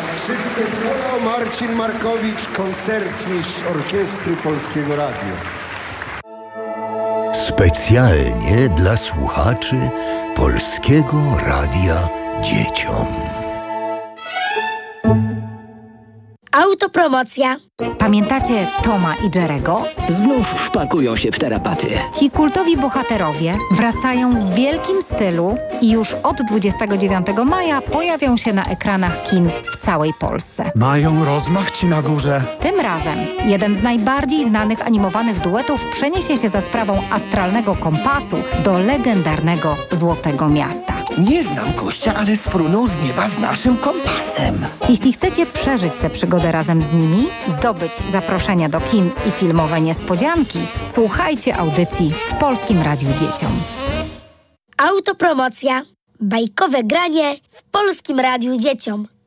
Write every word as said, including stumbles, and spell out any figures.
skrzypce solo Marcin Markowicz, koncertmistrz Orkiestry Polskiego Radia. Specjalnie dla słuchaczy Polskiego Radia Dzieciom. Autopromocja. Pamiętacie Toma i Jerego? Znów wpakują się w tarapaty. Ci kultowi bohaterowie wracają w wielkim stylu i już od dwudziestego dziewiątego maja pojawią się na ekranach kin w całej Polsce. Mają rozmach ci na górze. Tym razem jeden z najbardziej znanych animowanych duetów przeniesie się za sprawą astralnego kompasu do legendarnego Złotego Miasta. Nie znam gościa, ale sfrunął z nieba z naszym kompasem. Jeśli chcecie przeżyć tę przygodę razem z nimi, zdobyć zaproszenia do kin i filmowe niespodzianki, słuchajcie audycji w Polskim Radiu Dzieciom. Autopromocja. Bajkowe granie w Polskim Radiu Dzieciom.